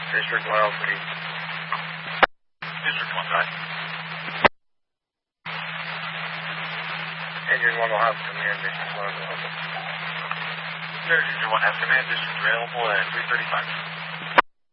District 103. District 1, right? Engine 1 will have command, District 1 available. Engine 1 has command, district available at 335.